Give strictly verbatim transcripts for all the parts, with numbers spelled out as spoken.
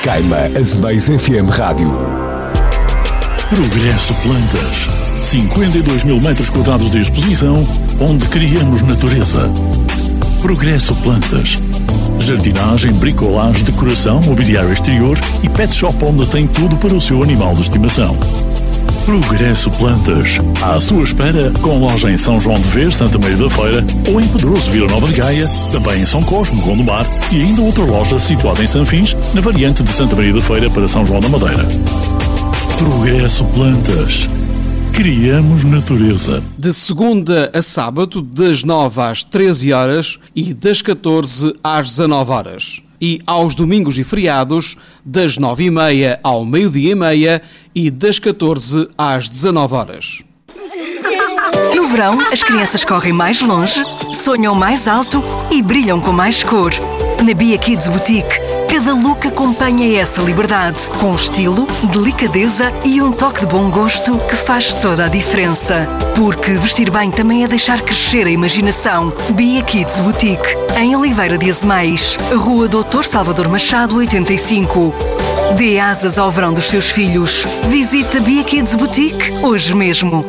Caima Azeméis F M Rádio. Progresso Plantas. cinquenta e dois mil metros quadrados de exposição, onde criamos natureza. Progresso Plantas. Jardinagem, bricolagem, decoração, mobiliário exterior e pet shop onde tem tudo para o seu animal de estimação. Progresso Plantas. À sua espera, com loja em São João de Ver, Santa Maria da Feira, ou em Pedroso, Vila Nova de Gaia, também em São Cosme, Gondomar, e ainda outra loja situada em Sanfins, na variante de Santa Maria da Feira para São João da Madeira. Progresso Plantas. Criamos natureza. De segunda a sábado, das nove às treze horas e das catorze às dezanove horas. E aos domingos e feriados, das nove e meia ao meio-dia e meia e das catorze às dezanove horas. No verão, as crianças correm mais longe, sonham mais alto e brilham com mais cor. Na Bia Kids Boutique, cada look acompanha essa liberdade, com estilo, delicadeza e um toque de bom gosto que faz toda a diferença. Porque vestir bem também é deixar crescer a imaginação. Bia Kids Boutique, em Oliveira de Azeméis, Rua doutor Salvador Machado, oitenta e cinco. Dê asas ao verão dos seus filhos. Visita Bia Kids Boutique hoje mesmo.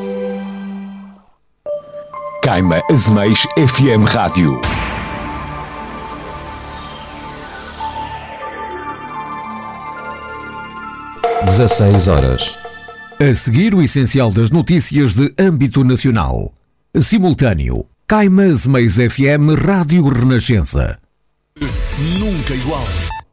Caima Azeméis F M Rádio. dezasseis horas. A seguir, o essencial das notícias de âmbito nacional. Simultâneo. Caima Azeméis F M Rádio Renascença. Nunca igual.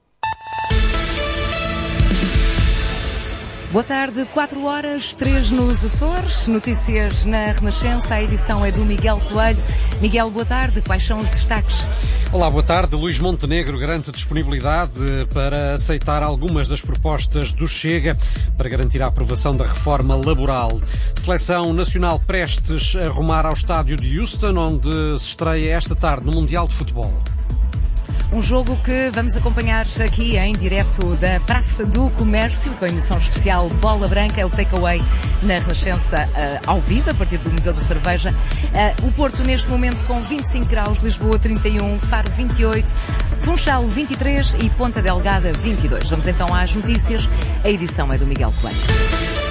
Boa tarde, quatro horas, três nos Açores, notícias na Renascença, a edição é do Miguel Coelho. Miguel, boa tarde, quais são os destaques? Olá, boa tarde. Luís Montenegro garante disponibilidade para aceitar algumas das propostas do Chega para garantir a aprovação da reforma laboral. Seleção nacional prestes a rumar ao estádio de Houston, onde se estreia esta tarde no Mundial de Futebol. Um jogo que vamos acompanhar aqui em direto da Praça do Comércio, com a emissão especial Bola Branca, é o takeaway na Renascença uh, ao vivo, a partir do Museu da Cerveja. Uh, o Porto, neste momento, com vinte e cinco graus, Lisboa trinta e um, Faro vinte e oito, Funchal vinte e três e Ponta Delgada vinte e dois. Vamos então às notícias. A edição é do Miguel Coelho.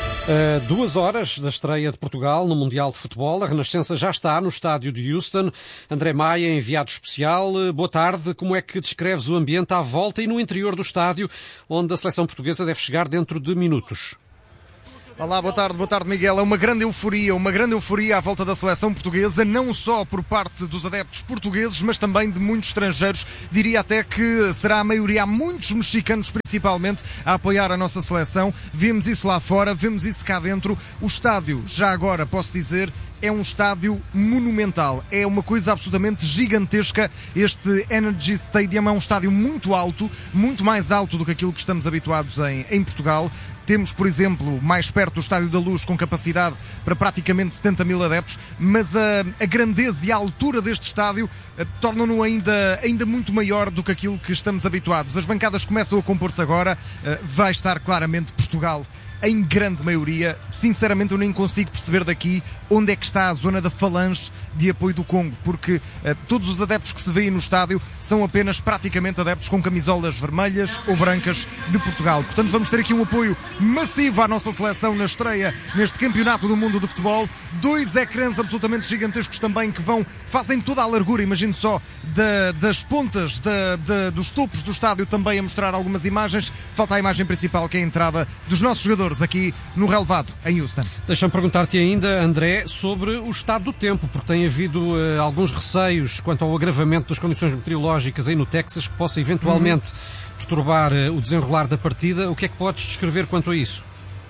Uh, duas horas da estreia de Portugal no Mundial de Futebol. A Renascença já está no estádio de Houston. André Maia, enviado especial. Uh, boa tarde. Como é que descreves o ambiente à volta e no interior do estádio, onde a seleção portuguesa deve chegar dentro de minutos? Olá, boa tarde, boa tarde Miguel. É uma grande euforia, uma grande euforia à volta da seleção portuguesa, não só por parte dos adeptos portugueses, mas também de muitos estrangeiros. Diria até que será a maioria, há muitos mexicanos principalmente, a apoiar a nossa seleção. Vemos isso lá fora, vemos isso cá dentro. O estádio, já agora posso dizer, é um estádio monumental, é uma coisa absolutamente gigantesca. Este Energy Stadium é um estádio muito alto, muito mais alto do que aquilo que estamos habituados em, em Portugal. Temos, por exemplo, mais perto o Estádio da Luz, com capacidade para praticamente setenta mil adeptos, mas a, a grandeza e a altura deste estádio uh, tornam-no ainda, ainda muito maior do que aquilo que estamos habituados. As bancadas começam a compor-se agora, uh, vai estar claramente Portugal em grande maioria. Sinceramente, eu nem consigo perceber daqui onde é que está a zona da falange de apoio do Congo, porque uh, todos os adeptos que se veem no estádio são apenas praticamente adeptos com camisolas vermelhas ou brancas de Portugal. Portanto, vamos ter aqui um apoio massivo à nossa seleção na estreia neste Campeonato do Mundo de Futebol. Dois ecrãs absolutamente gigantescos também que vão, fazem toda a largura, imagino só, da, das pontas, da, da, dos topos do estádio também a mostrar algumas imagens. Falta a imagem principal, que é a entrada dos nossos jogadores aqui no relevado em Houston. Deixa-me perguntar-te ainda, André, sobre o estado do tempo, porque tem havido uh, alguns receios quanto ao agravamento das condições meteorológicas aí no Texas, que possa eventualmente uhum. perturbar uh, o desenrolar da partida. O que é que podes descrever quanto a isso?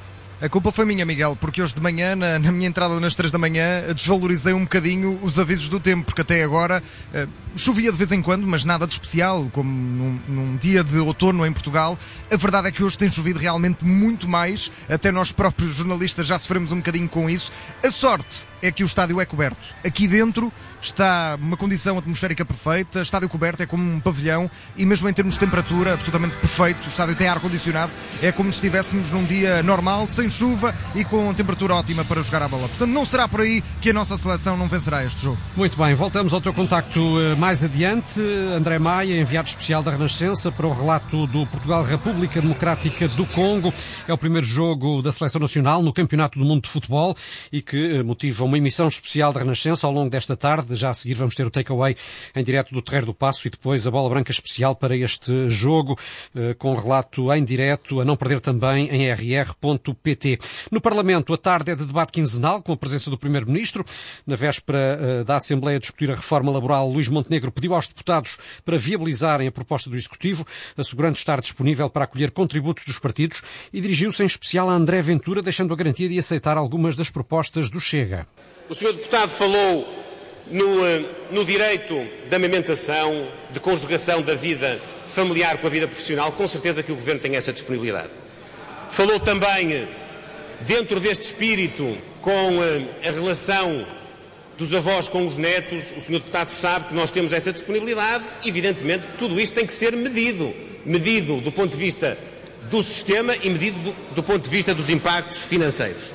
A culpa foi minha, Miguel, porque hoje de manhã, na, na minha entrada nas três da manhã, desvalorizei um bocadinho os avisos do tempo, porque até agora uh, chovia de vez em quando, mas nada de especial, como num, num dia de outono em Portugal. A verdade é que hoje tem chovido realmente muito mais, até nós próprios jornalistas já sofremos um bocadinho com isso. A sorte é que o estádio é coberto. Aqui dentro está uma condição atmosférica perfeita, estádio coberto é como um pavilhão e mesmo em termos de temperatura absolutamente perfeito. O estádio tem ar-condicionado, é como se estivéssemos num dia normal, sem sem chuva e com temperatura ótima para jogar a bola. Portanto, não será por aí que a nossa seleção não vencerá este jogo. Muito bem, voltamos ao teu contacto mais adiante. André Maia, enviado especial da Renascença, para o relato do Portugal-República Democrática do Congo. É o primeiro jogo da Seleção Nacional no Campeonato do Mundo de Futebol e que motiva uma emissão especial da Renascença ao longo desta tarde. Já a seguir vamos ter o takeaway em direto do Terreiro do Paço e depois a bola branca especial para este jogo, com relato em direto, a não perder também em r r ponto p t. No Parlamento, a tarde é de debate quinzenal, com a presença do Primeiro-Ministro. Na véspera da Assembleia a discutir a reforma laboral, Luís Montenegro pediu aos deputados para viabilizarem a proposta do Executivo, assegurando estar disponível para acolher contributos dos partidos, e dirigiu-se em especial a André Ventura, deixando a garantia de aceitar algumas das propostas do Chega. O senhor deputado falou no, no direito da amamentação, de conjugação da vida familiar com a vida profissional. Com certeza que o Governo tem essa disponibilidade. Falou também, dentro deste espírito, com a relação dos avós com os netos. O senhor deputado sabe que nós temos essa disponibilidade. Evidentemente que tudo isto tem que ser medido. Medido do ponto de vista do sistema e medido do, do ponto de vista dos impactos financeiros.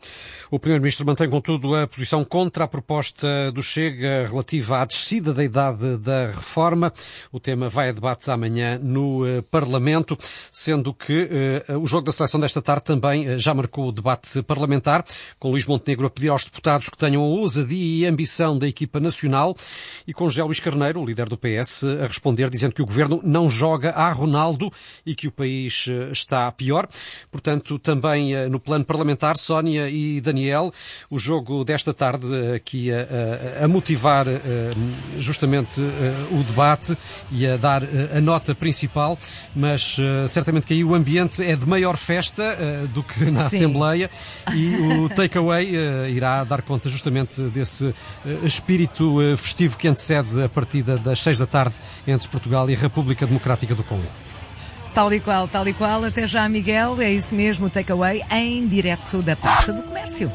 O Primeiro-Ministro mantém, contudo, a posição contra a proposta do Chega relativa à descida da idade da reforma. O tema vai a debate amanhã no uh, Parlamento, sendo que uh, o jogo da seleção desta tarde também uh, já marcou o debate parlamentar, com Luís Montenegro a pedir aos deputados que tenham a ousadia e a ambição da equipa nacional e com José Luís Carneiro, o líder do P S, a responder, dizendo que o Governo não joga a Ronaldo e que o país uh, está pior. Portanto, também uh, no plano parlamentar, Sónia e Daniel, Daniel, o jogo desta tarde aqui a, a, a motivar justamente o debate e a dar a nota principal, mas certamente que aí o ambiente é de maior festa do que na Sim. Assembleia, e o takeaway irá dar conta justamente desse espírito festivo que antecede a partida das seis da tarde entre Portugal e a República Democrática do Congo. Tal e qual, tal e qual. Até já, Miguel. É isso mesmo, o takeaway em direto da Praça do Comércio.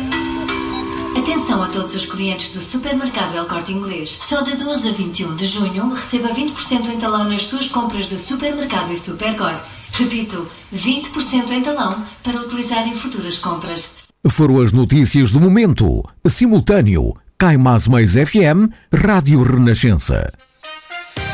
Atenção a todos os clientes do Supermercado El Corte Inglês. Só de doze a vinte e um de junho receba vinte por cento em talão nas suas compras de Supermercado e Supercor. Repito, vinte por cento em talão para utilizar em futuras compras. Foram as notícias do momento. Simultâneo. Caimás Mais F M, Rádio Renascença.